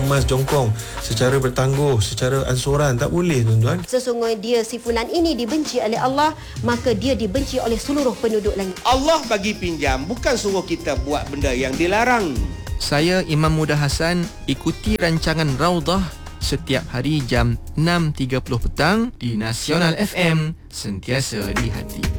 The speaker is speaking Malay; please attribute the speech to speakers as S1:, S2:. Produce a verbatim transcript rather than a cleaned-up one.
S1: kemas jongkong secara bertangguh, secara ansuran. Tak boleh, tuan-tuan.
S2: Sesungguhnya dia, si fulan ini dibenci oleh Allah, maka dia dibenci oleh seluruh penduduk langit.
S3: Allah bagi pinjam, bukan suruh kita buat benda yang dilarang.
S4: Saya Imam Muda Hassan, ikuti rancangan Raudah setiap hari jam enam tiga puluh petang di Nasional F M, sentiasa di hati.